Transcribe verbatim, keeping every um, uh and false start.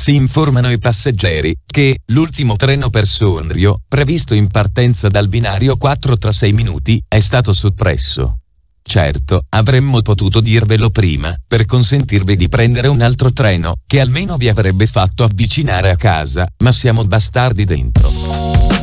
si informano i passeggeri che l'ultimo treno per Sondrio, previsto in partenza dal binario quattro tra sei minuti, è stato soppresso. Certo, avremmo potuto dirvelo prima, per consentirvi di prendere un altro treno, che almeno vi avrebbe fatto avvicinare a casa, ma siamo bastardi dentro.